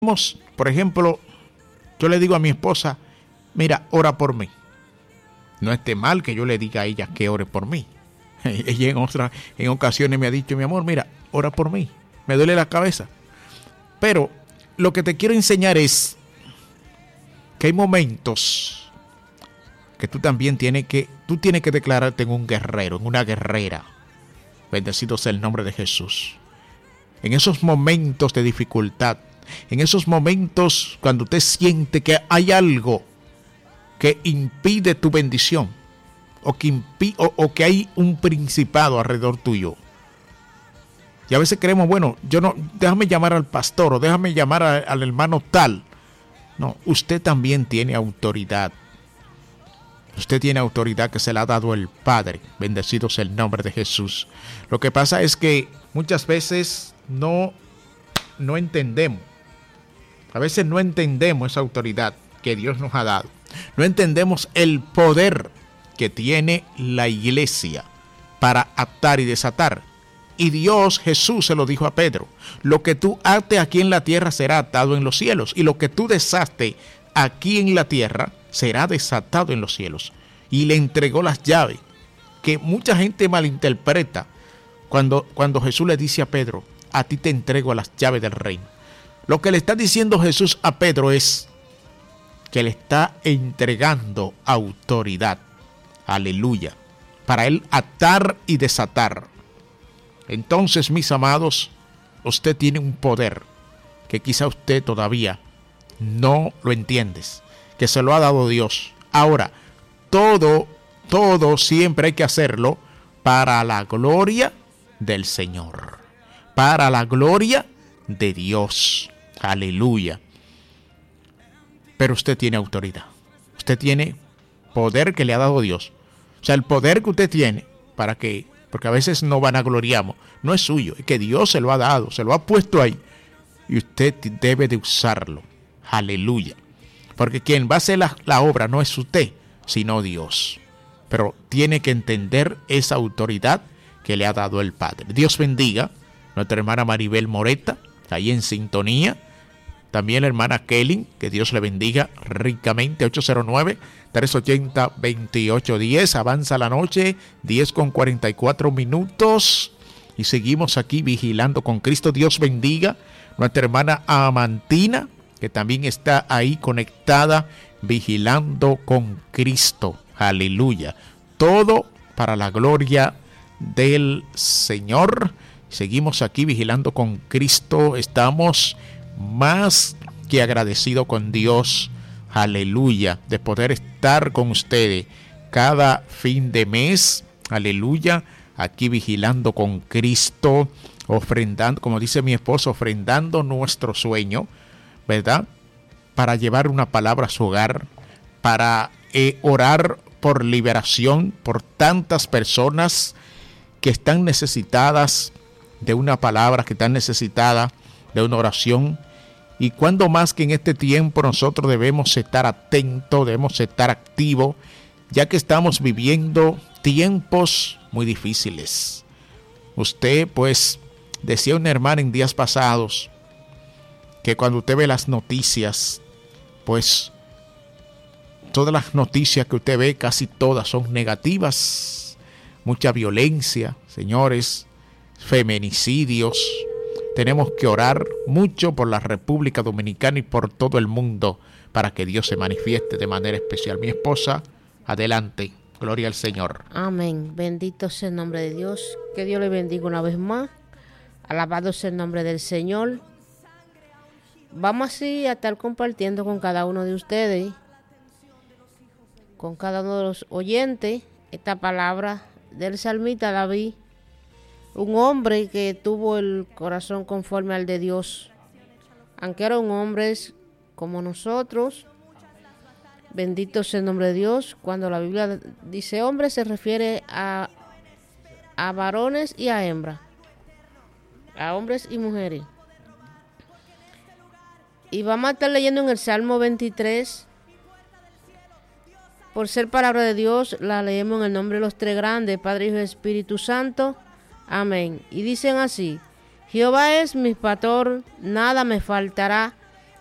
Por ejemplo, yo le digo a mi esposa, mira, ora por mí. No esté mal que yo le diga a ella que ore por mí. Ella en ocasiones me ha dicho, mi amor, mira, ora por mí. Me duele la cabeza. Pero lo que te quiero enseñar es que hay momentos que tú tienes que declararte en un guerrero, en una guerrera. Bendecido sea el nombre de Jesús. En esos momentos de dificultad, en esos momentos cuando usted siente que hay algo que impide tu bendición, o que hay un principado alrededor tuyo. Y a veces creemos, bueno, déjame llamar al pastor o déjame llamar al hermano tal. No, usted también tiene autoridad. Usted tiene autoridad que se la ha dado el Padre. Bendecido sea el nombre de Jesús. Lo que pasa es que muchas veces no entendemos. A veces no entendemos esa autoridad que Dios nos ha dado. No entendemos el poder que tiene la iglesia para atar y desatar. Y Dios, Jesús, se lo dijo a Pedro: lo que tú ates aquí en la tierra será atado en los cielos, y lo que tú desates aquí en la tierra será desatado en los cielos. Y le entregó las llaves, que mucha gente malinterpreta cuando Jesús le dice a Pedro: a ti te entrego las llaves del reino. Lo que le está diciendo Jesús a Pedro es que le está entregando autoridad. Aleluya. Para él atar y desatar. Entonces, mis amados, usted tiene un poder que quizá usted todavía no lo entiendes, que se lo ha dado Dios. Ahora, todo siempre hay que hacerlo para la gloria del Señor, para la gloria de Dios. Aleluya. Pero usted tiene autoridad. Usted tiene poder que le ha dado Dios. O sea, el poder que usted tiene, porque a veces no vanagloriamos, no es suyo, es que Dios se lo ha dado, se lo ha puesto ahí. Y usted debe de usarlo. Aleluya. Porque quien va a hacer la obra no es usted, sino Dios. Pero tiene que entender esa autoridad que le ha dado el Padre. Dios bendiga a nuestra hermana Maribel Moreta, ahí en sintonía. También la hermana Kelly, que Dios le bendiga ricamente. 809-380-2810. Avanza la noche, 10:44. Y seguimos aquí vigilando con Cristo. Dios bendiga a nuestra hermana Amantina, que también está ahí conectada, vigilando con Cristo. Aleluya. Todo para la gloria del Señor. Seguimos aquí vigilando con Cristo. Estamos más que agradecido con Dios, aleluya, de poder estar con ustedes cada fin de mes, aleluya, aquí vigilando con Cristo, ofrendando, como dice mi esposo, ofrendando nuestro sueño, ¿verdad? Para llevar una palabra a su hogar, para orar por liberación, por tantas personas que están necesitadas de una palabra, que están necesitadas de una oración. Y cuando más que en este tiempo nosotros debemos estar atentos, debemos estar activos, ya que estamos viviendo tiempos muy difíciles. Usted, pues, decía una hermana en días pasados, que cuando usted ve las noticias, pues, todas las noticias que usted ve, casi todas son negativas. Mucha violencia, señores, feminicidios. Tenemos que orar mucho por la República Dominicana y por todo el mundo para que Dios se manifieste de manera especial. Mi esposa, adelante. Gloria al Señor. Amén. Bendito sea el nombre de Dios. Que Dios le bendiga una vez más. Alabado sea el nombre del Señor. Vamos así a estar compartiendo con cada uno de ustedes, con cada uno de los oyentes, esta palabra del salmista David. Un hombre que tuvo el corazón conforme al de Dios, aunque eran hombres como nosotros. Bendito sea el nombre de Dios. Cuando la Biblia dice hombre, se refiere a varones y a hembras, a hombres y mujeres. Y vamos a estar leyendo en el Salmo 23. Por ser palabra de Dios, la leemos en el nombre de los tres grandes, Padre, Hijo y Espíritu Santo. Amén. Y dicen así: Jehová es mi pastor, nada me faltará.